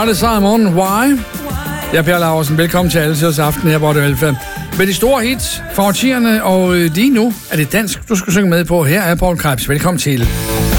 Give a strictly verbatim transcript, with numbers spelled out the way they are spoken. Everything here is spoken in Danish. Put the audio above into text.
Så er det Simon Why. Jeg er Per Laursen. Velkommen til Altidets Aften her på Radio Alfa. Med de store hits fra årtierne, og lige nu er det dansk, du skal synge med på. Her er Paul Krebs. Velkommen til.